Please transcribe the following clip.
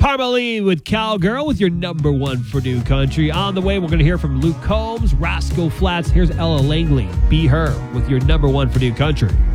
Parmalee with Cowgirl with your number one for new country. On the way, we're going to hear from Luke Combs, Rascal Flatts. Here's Ella Langley, Be Her with your number one for new country.